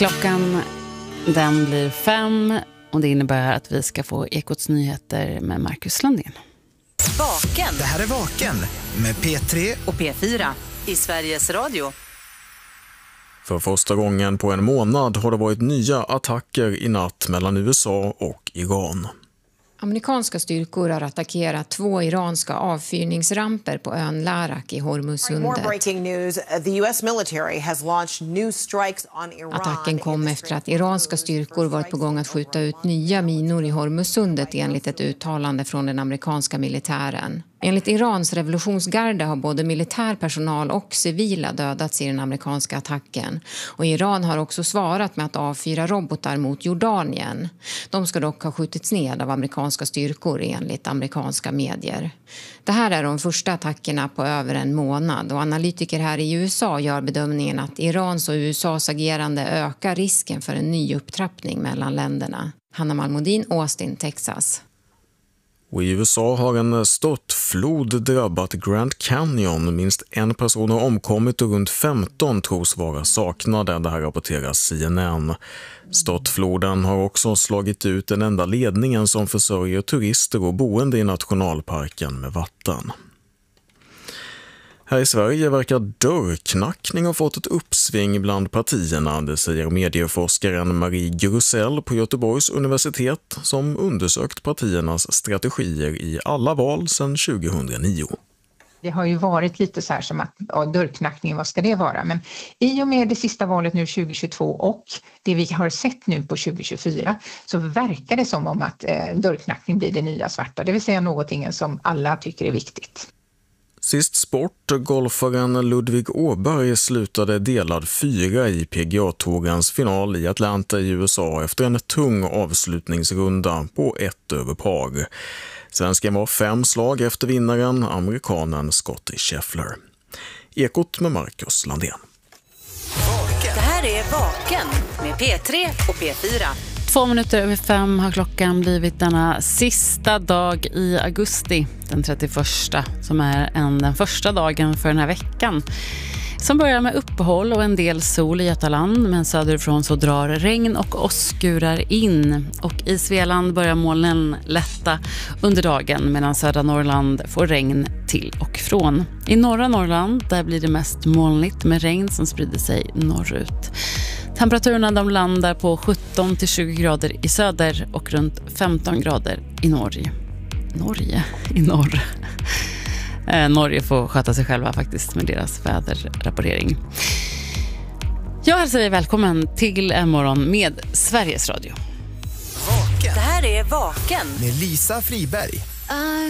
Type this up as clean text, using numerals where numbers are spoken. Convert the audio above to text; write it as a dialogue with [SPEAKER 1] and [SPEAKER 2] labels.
[SPEAKER 1] Klockan den blir 5 och det innebär att vi ska få Ekots nyheter med Marcus Landén.
[SPEAKER 2] Vaken.
[SPEAKER 3] Det här är Vaken med P3
[SPEAKER 2] och P4 i Sveriges Radio.
[SPEAKER 4] För första gången på en månad har det varit nya attacker i natt mellan USA och Iran.
[SPEAKER 5] Amerikanska styrkor har attackerat 2 iranska avfyrningsramper på ön Larak i Hormuzsundet. Attacken kom efter att iranska styrkor varit på gång att skjuta ut nya minor i Hormuzsundet enligt ett uttalande från den amerikanska militären. Enligt Irans revolutionsgarde har både militärpersonal och civila dödats i den amerikanska attacken. Och Iran har också svarat med att avfyra robotar mot Jordanien. De ska dock ha skjutits ned av amerikanska styrkor enligt amerikanska medier. Det här är de första attackerna på över en månad och analytiker här i USA gör bedömningen att Irans och USAs agerande ökar risken för en ny upptrappning mellan länderna. Hanna Malmodin, Austin, Texas.
[SPEAKER 4] Och i USA har en störtflod drabbat Grand Canyon. Minst en person har omkommit och runt 15 tros vara saknade. Det här rapporterar CNN. Störtfloden har också slagit ut den enda ledningen som försörjer turister och boende i nationalparken med vatten. Här i Sverige verkar dörrknackning ha fått ett uppsving bland partierna, det säger medieforskaren Marie Grusell på Göteborgs universitet som undersökt partiernas strategier i alla val sedan 2009.
[SPEAKER 6] Det har ju varit lite så här som att dörrknackning, vad ska det vara? Men i och med det sista valet nu 2022 och det vi har sett nu på 2024 så verkar det som om att dörrknackning blir det nya svarta, det vill säga någonting som alla tycker är viktigt.
[SPEAKER 4] Sist sport, golfaren Ludvig Åberg slutade delad 4 i PGA-tourens final i Atlanta i USA efter en tung avslutningsrunda på 1 över par. Svensken var 5 slag efter vinnaren, amerikanen Scottie Scheffler. Ekot med Marcus Landén.
[SPEAKER 2] Det här är Vaken med P3 och P4.
[SPEAKER 1] 2 minuter över 5 har klockan blivit denna sista dag i augusti, den 31, som är den första dagen för den här veckan. Som börjar med uppehåll och en del sol i Götaland, men söderifrån så drar regn och åskurar in. Och i Svealand börjar molnen lätta under dagen medan södra Norrland får regn till och från. I norra Norrland där blir det mest molnigt med regn som sprider sig norrut. Temperaturen de landar på 17-20 grader i söder och runt 15 grader i Norge. I norr. Norge får sköta sig själva faktiskt med deras väderrapportering. Jag hälsar dig välkommen till en morgon med Sveriges Radio.
[SPEAKER 2] Det här är Vaken
[SPEAKER 3] med Lisa Friberg.